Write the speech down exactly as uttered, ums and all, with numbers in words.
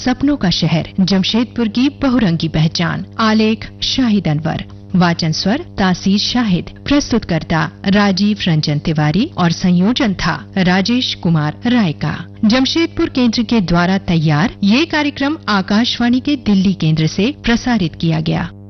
सपनों का शहर, जमशेदपुर की बहुरंगी पहचान। आलेख शाहिद अनवर, वाचन स्वर तासीर शाहिद, प्रस्तुतकर्ता राजीव रंजन तिवारी और संयोजन था राजेश कुमार राय का। जमशेदपुर केंद्र के द्वारा तैयार ये कार्यक्रम आकाशवाणी के दिल्ली केंद्र से प्रसारित किया गया।